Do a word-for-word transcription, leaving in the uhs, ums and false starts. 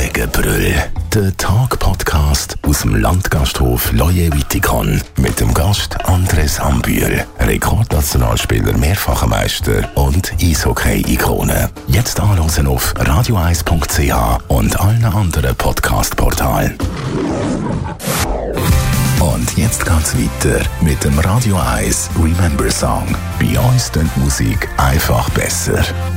Gegenbrüll. Der Tag-Podcast aus dem Landgasthof Loje Wittikon mit dem Gast Andres Ambühl, Rekordnationalspieler, mehrfacher Meister und Eishockey-Ikone. Jetzt anhören auf radio eis punkt c h und allen anderen Podcast-Portalen. Und jetzt geht's weiter mit dem Radio eins Remember Song. Bei uns klingt Musik einfach besser.